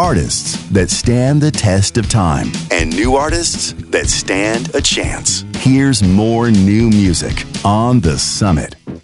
Artists that stand the test of time and new artists that stand a chance. Here's more new music on The Summit.